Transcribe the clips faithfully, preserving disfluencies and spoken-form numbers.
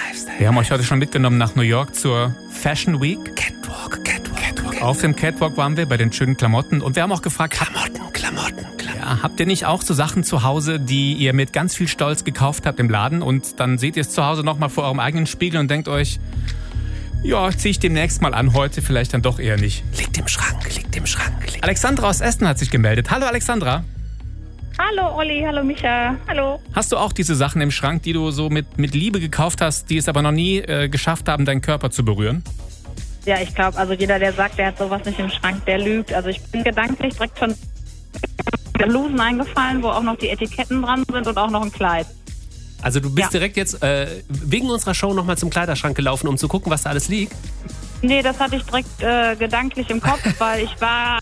Wir haben euch heute schon mitgenommen nach New York zur Fashion Week. Catwalk, Catwalk, Catwalk. Auf dem Catwalk waren wir bei den schönen Klamotten und wir haben auch gefragt, Klamotten, Klamotten, Klamotten. Ja, habt ihr nicht auch so Sachen zu Hause, die ihr mit ganz viel Stolz gekauft habt im Laden und dann seht ihr es zu Hause nochmal vor eurem eigenen Spiegel und denkt euch, ja, zieh ich demnächst mal an, heute vielleicht dann doch eher nicht. Liegt im Schrank, liegt im Schrank. Liegt Alexandra aus Essen hat sich gemeldet. Hallo Alexandra. Hallo Olli, hallo Micha, hallo. Hast du auch diese Sachen im Schrank, die du so mit, mit Liebe gekauft hast, die es aber noch nie äh, geschafft haben, deinen Körper zu berühren? Ja, ich glaube, also jeder, der sagt, der hat sowas nicht im Schrank, der lügt. Also ich bin gedanklich direkt schon Blusen eingefallen, wo auch noch die Etiketten dran sind und auch noch ein Kleid. Also du bist Ja. direkt jetzt äh, wegen unserer Show nochmal zum Kleiderschrank gelaufen, um zu gucken, was da alles liegt? Nee, das hatte ich direkt äh, gedanklich im Kopf, weil ich war...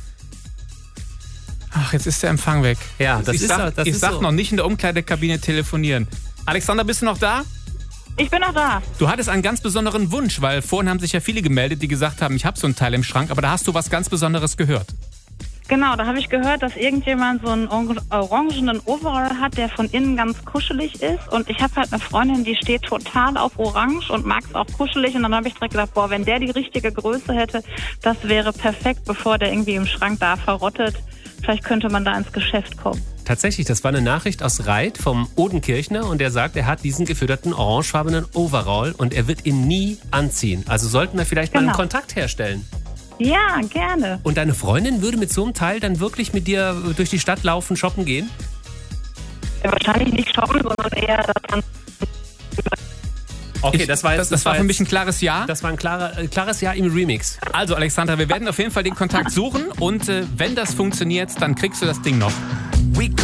Ach, jetzt ist der Empfang weg. Ja, das ich ist sag, so, das ich ist sag so. noch nicht in der Umkleidekabine telefonieren. Alexandra, bist du noch da? Ich bin noch da. Du hattest einen ganz besonderen Wunsch, weil vorhin haben sich ja viele gemeldet, die gesagt haben, ich habe so ein Teil im Schrank, aber da hast du was ganz Besonderes gehört. Genau, da habe ich gehört, dass irgendjemand so einen orang- orangenen Overall hat, der von innen ganz kuschelig ist. Und ich habe halt eine Freundin, die steht total auf Orange und mag es auch kuschelig. Und dann habe ich direkt gedacht, boah, wenn der die richtige Größe hätte, das wäre perfekt, bevor der irgendwie im Schrank da verrottet. Vielleicht könnte man da ins Geschäft kommen. Tatsächlich, das war eine Nachricht aus Reit vom Odenkirchner und der sagt, er hat diesen gefütterten orangefarbenen Overall und er wird ihn nie anziehen. Also sollten wir vielleicht mal Genau. einen Kontakt herstellen. Ja, gerne. Und deine Freundin würde mit so einem Teil dann wirklich mit dir durch die Stadt laufen, shoppen gehen? Ja, wahrscheinlich nicht shoppen, sondern eher das dann. Okay, Ich- das war jetzt, das, das war für mich ein klares Ja. Das war ein klarer, äh, klares Ja im Remix. Also Alexandra, wir werden auf jeden Fall den Kontakt suchen und äh, wenn das funktioniert, dann kriegst du das Ding noch. We